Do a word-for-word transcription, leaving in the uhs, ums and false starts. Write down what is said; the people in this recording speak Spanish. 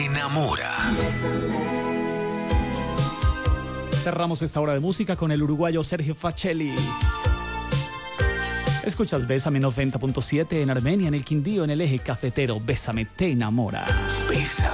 Enamora. Cerramos esta hora de música con el uruguayo Sergio Facelli. Escuchas Bésame noventa punto siete en Armenia, en el Quindío, en el eje cafetero. Bésame, te enamora. Bésame.